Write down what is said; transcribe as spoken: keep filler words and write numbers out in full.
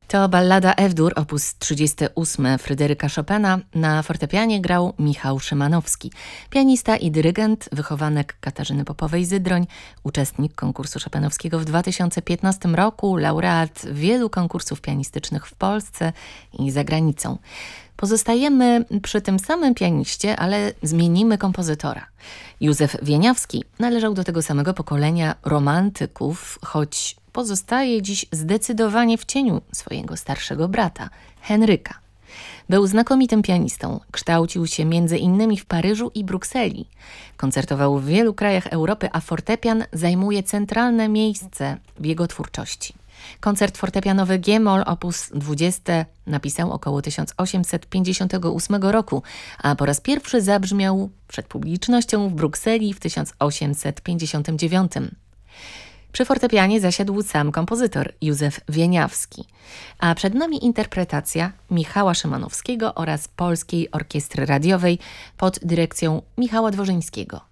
To ballada F-dur, opus trzydziesty ósmy Fryderyka Chopina. Na fortepianie grał Michał Szymanowski, pianista i dyrygent, wychowanek Katarzyny Popowej-Zydroń, uczestnik konkursu chopinowskiego w dwa tysiące piętnastym roku, laureat wielu konkursów pianistycznych w Polsce i za granicą. Pozostajemy przy tym samym pianiście, ale zmienimy kompozytora. Józef Wieniawski należał do tego samego pokolenia romantyków, choć pozostaje dziś zdecydowanie w cieniu swojego starszego brata, Henryka. Był znakomitym pianistą, kształcił się między innymi w Paryżu i Brukseli. Koncertował w wielu krajach Europy, a fortepian zajmuje centralne miejsce w jego twórczości. Koncert fortepianowy G-moll opus dwadzieścia napisał około tysiąc osiemset pięćdziesiątego ósmego roku, a po raz pierwszy zabrzmiał przed publicznością w Brukseli w tysiąc osiemset pięćdziesiątym dziewiątym. Przy fortepianie zasiadł sam kompozytor Józef Wieniawski, a przed nami interpretacja Michała Szymanowskiego oraz Polskiej Orkiestry Radiowej pod dyrekcją Michała Dworzyńskiego.